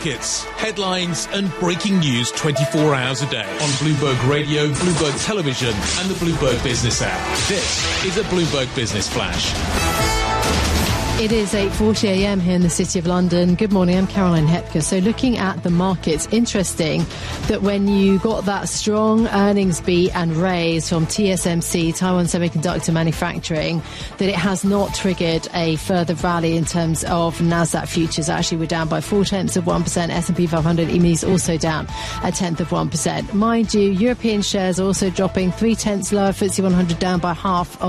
markets, headlines and breaking news 24 hours a day on Bloomberg Radio, Bloomberg Television and the Bloomberg Business app. This is a Bloomberg Business Flash. It is 8:40 a.m. here in the City of London. Good morning, I'm Caroline Hepker. So looking at the markets, interesting that when you got that strong earnings beat and raise from TSMC, Taiwan Semiconductor Manufacturing, that it has not triggered a further rally in terms of Nasdaq futures. Actually, we're down by 0.4%, S&P 500 EME's also down 0.1%. Mind you, European shares are also dropping 0.3 lower, FTSE 100 down by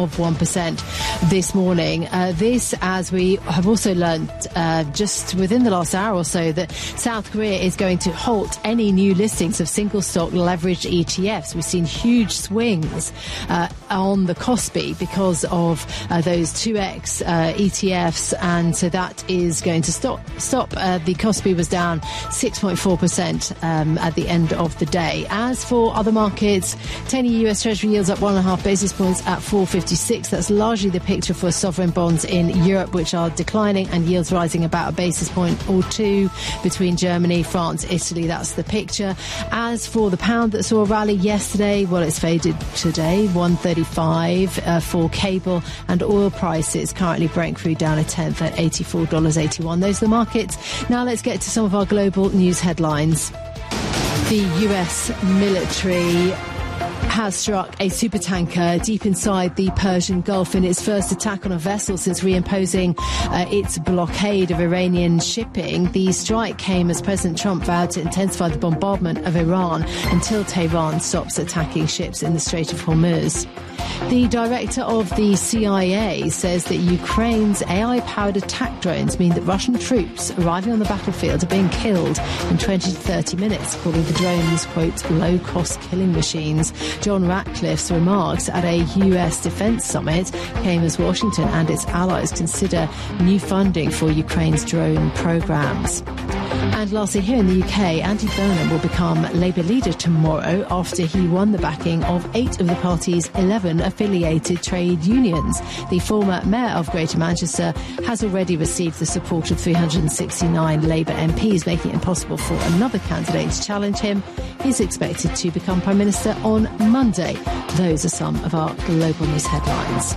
0.5% this morning. This, as we have also learned just within the last hour or so, that South Korea is going to halt any new listings of single stock leveraged ETFs. We've seen huge swings on the KOSPI because of those 2x ETFs, and so that is going to stop. The KOSPI was down 6.4% at the end of the day. As for other markets, 10-year US Treasury yields up 1.5 basis points at 4.56. That's largely the picture for sovereign bonds in Europe, which are declining, and yields rising about a basis point or two between Germany, France, Italy. That's the picture. As for the pound that saw a rally yesterday, well, it's faded today, 135 for cable, and oil prices currently Brent crude down 1/10 at $84.81. Those are the markets. Now let's get to some of our global news headlines. The US military has struck a supertanker deep inside the Persian Gulf in its first attack on a vessel since reimposing its blockade of Iranian shipping. The strike came as President Trump vowed to intensify the bombardment of Iran until Tehran stops attacking ships in the Strait of Hormuz. The director of the CIA says that Ukraine's AI-powered attack drones mean that Russian troops arriving on the battlefield are being killed in 20 to 30 minutes, calling the drones, quote, low-cost killing machines. John Ratcliffe's remarks at a US defense summit came as Washington and its allies consider new funding for Ukraine's drone programs. And lastly, here in the UK, Andy Burnham will become Labour leader tomorrow after he won the backing of 8 of the party's 11 affiliated trade unions. The former mayor of Greater Manchester has already received the support of 369 Labour MPs, making it impossible for another candidate to challenge him. He's expected to become Prime Minister on Monday. Those are some of our global news headlines.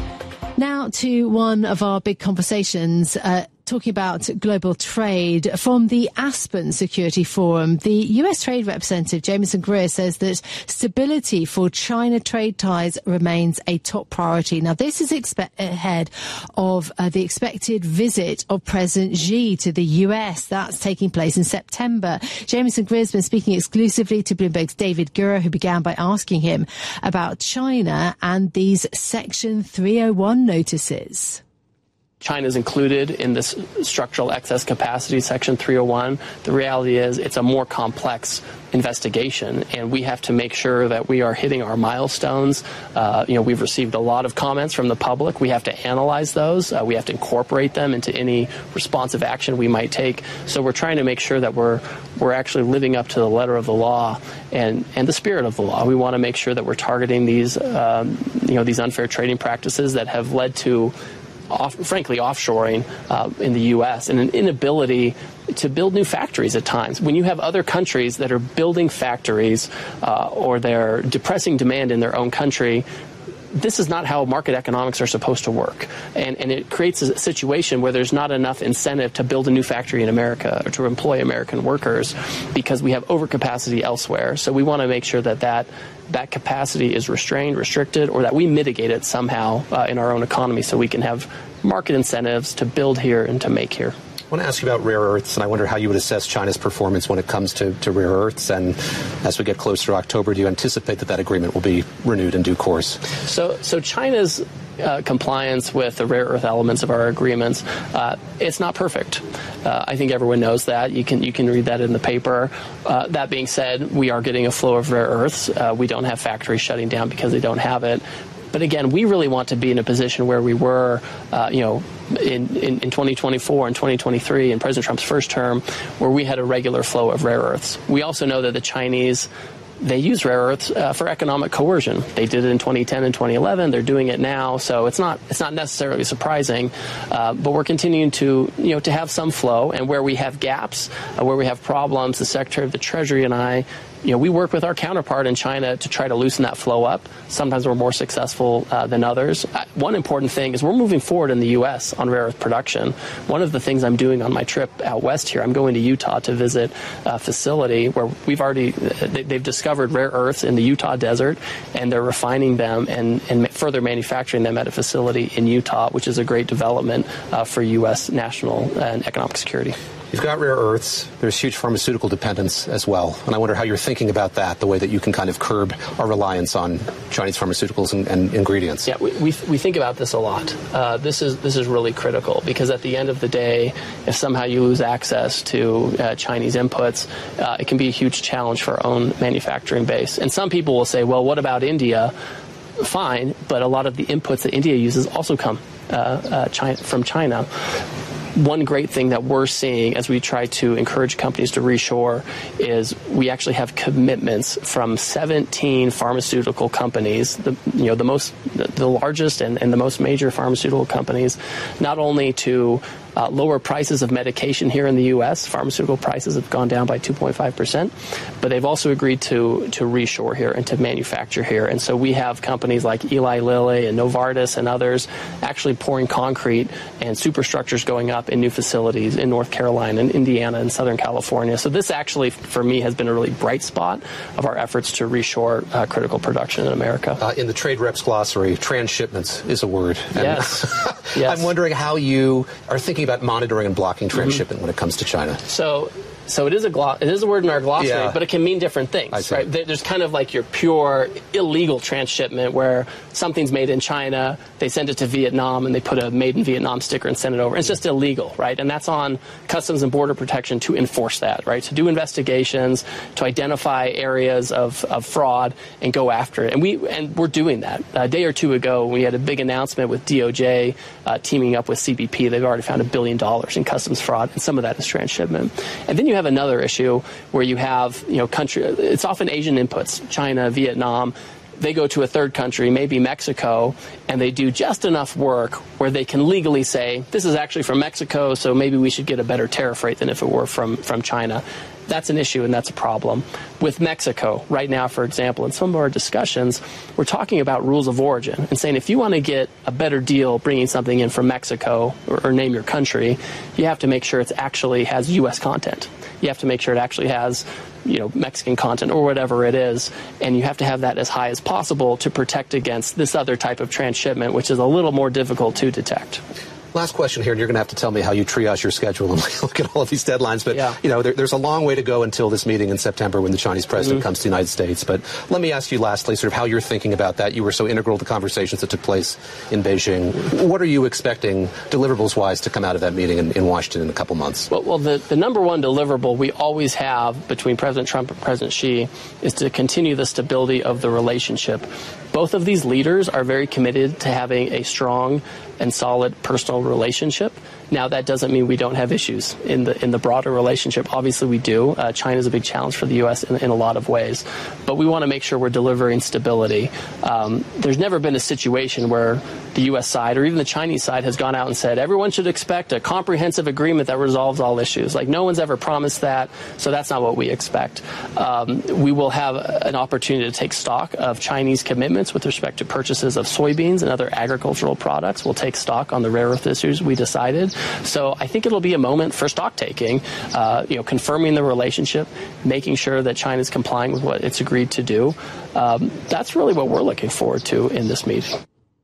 Now to one of our big conversations, talking about global trade. From the Aspen Security Forum, the US Trade Representative Jameson Greer says that stability for China trade ties remains a top priority. Now, this is ahead of the expected visit of President Xi to the US. That's taking place in September. Jameson Greer has been speaking exclusively to Bloomberg's David Gura, who began by asking him about China and these Section 301 notices. China is included in this structural excess capacity, Section 301. The reality is it's a more complex investigation, and we have to make sure that we are hitting our milestones. We've received a lot of comments from the public. We have to analyze those. We have to incorporate them into any responsive action we might take. So we're trying to make sure that we're actually living up to the letter of the law and the spirit of the law. We want to make sure that we're targeting these unfair trading practices that have led to frankly, offshoring in the U.S. and an inability to build new factories at times. When you have other countries that are building factories or they're depressing demand in their own country, this is not how market economics are supposed to work. And it creates a situation where there's not enough incentive to build a new factory in America or to employ American workers because we have overcapacity elsewhere. So we want to make sure that capacity is restricted, or that we mitigate it somehow in our own economy so we can have market incentives to build here and to make here. I want to ask you about rare earths, and I wonder how you would assess China's performance when it comes to rare earths. And as we get closer to October, do you anticipate that agreement will be renewed in due course? So China's compliance with the rare earth elements of our agreements, it's not perfect. I think everyone knows that. You can read that in the paper. That being said, we are getting a flow of rare earths. We don't have factories shutting down because they don't have it. But again, we really want to be in a position where we were, in 2024 and 2023 in President Trump's first term, where we had a regular flow of rare earths. We also know that the Chinese they use rare earths for economic coercion. They did it in 2010 and 2011. They're doing it now, so it's not necessarily surprising. But we're continuing to have some flow, and where we have gaps, where we have problems, the Secretary of the Treasury and I, we work with our counterpart in China to try to loosen that flow up. Sometimes we're more successful than others. One important thing is we're moving forward in the U.S. on rare earth production. One of the things I'm doing on my trip out west here, I'm going to Utah to visit a facility where they've discovered rare earths in the Utah desert, and they're refining them and further manufacturing them at a facility in Utah, which is a great development for U.S. national and economic security. You've got rare earths. There's huge pharmaceutical dependence as well. And I wonder how you're thinking about that, the way that you can kind of curb our reliance on Chinese pharmaceuticals and ingredients. Yeah, we think about this a lot. This is really critical, because at the end of the day, if somehow you lose access to Chinese inputs, it can be a huge challenge for our own manufacturing base. And some people will say, well, what about India? Fine, but a lot of the inputs that India uses also come from China. One great thing that we're seeing as we try to encourage companies to reshore is we actually have commitments from 17 pharmaceutical companies, the largest and the most major pharmaceutical companies, not only to lower prices of medication here in the U.S. Pharmaceutical prices have gone down by 2.5%, but they've also agreed to reshore here and to manufacture here. And so we have companies like Eli Lilly and Novartis and others actually pouring concrete and superstructures going up in new facilities in North Carolina and Indiana and Southern California. So this actually, for me, has been a really bright spot of our efforts to reshore critical production in America. In the trade reps glossary, transshipments is a word. And yes. Yes. I'm wondering how you are thinking about monitoring and blocking transshipment when it comes to China. So it is a word in our glossary, but it can mean different things, right? There's kind of like your pure illegal transshipment where something's made in China, they send it to Vietnam, and they put a Made in Vietnam sticker and send it over. It's just illegal, right? And that's on Customs and Border Protection to enforce that, right? To do investigations, to identify areas of fraud and go after it. And we're doing that. A day or two ago, we had a big announcement with DOJ teaming up with CBP. They've already found $1 billion in customs fraud, and some of that is transshipment. And then you have another issue where you have, it's often Asian inputs, China, Vietnam. They go to a third country, maybe Mexico, and they do just enough work where they can legally say, this is actually from Mexico, so maybe we should get a better tariff rate than if it were from China. That's an issue, and that's a problem. With Mexico, right now, for example, in some of our discussions, we're talking about rules of origin and saying if you want to get a better deal bringing something in from Mexico, or name your country, you have to make sure it actually has U.S. content. You have to make sure it actually has, Mexican content or whatever it is, and you have to have that as high as possible to protect against this other type of transshipment, which is a little more difficult to detect. Last question here, and you're going to have to tell me how you triage your schedule and look at all of these deadlines. But, there's a long way to go until this meeting in September when the Chinese president comes to the United States. But let me ask you lastly sort of how you're thinking about that. You were so integral to conversations that took place in Beijing. What are you expecting, deliverables-wise, to come out of that meeting in Washington in a couple months? Well, the number one deliverable we always have between President Trump and President Xi is to continue the stability of the relationship. Both of these leaders are very committed to having a strong and solid personal relationship. Now, that doesn't mean we don't have issues in the broader relationship. Obviously, we do. China is a big challenge for the U.S. in a lot of ways. But we want to make sure we're delivering stability. There's never been a situation where the U.S. side or even the Chinese side has gone out and said, everyone should expect a comprehensive agreement that resolves all issues. Like, no one's ever promised that, so that's not what we expect. We will have an opportunity to take stock of Chinese commitments with respect to purchases of soybeans and other agricultural products. We'll take stock on the rare earth issues we decided. So I think it'll be a moment for stock taking, confirming the relationship, making sure that China's complying with what it's agreed to do. That's really what we're looking forward to in this meeting.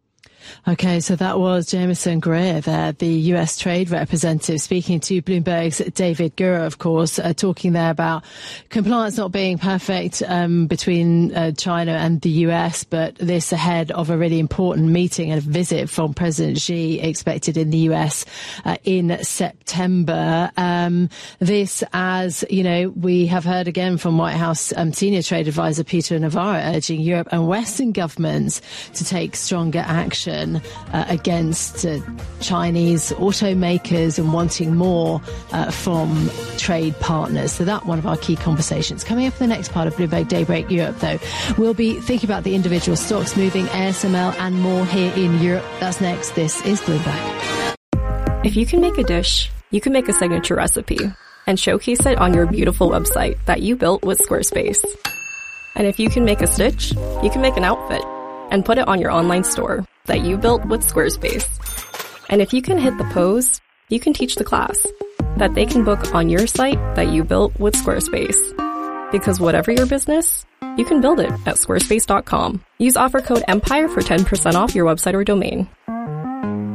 Okay, so that was Jameson Greer there, the US trade representative, speaking to Bloomberg's David Gura, of course, talking there about compliance not being perfect between China and the US, but this ahead of a really important meeting and a visit from President Xi expected in the US in September. This, as we have heard again from White House senior trade advisor Peter Navarro, urging Europe and Western governments to take stronger action on against Chinese automakers and wanting more from trade partners. So that's one of our key conversations. Coming up in the next part of Bloomberg Daybreak Europe, though, we'll be thinking about the individual stocks moving, ASML and more here in Europe. That's next. This is Bloomberg. If you can make a dish, you can make a signature recipe and showcase it on your beautiful website that you built with Squarespace. And if you can make a stitch, you can make an outfit and put it on your online store that you built with Squarespace. And if you can hit the pose, you can teach the class that they can book on your site that you built with Squarespace. Because whatever your business, you can build it at squarespace.com. Use offer code EMPIRE for 10% off your website or domain.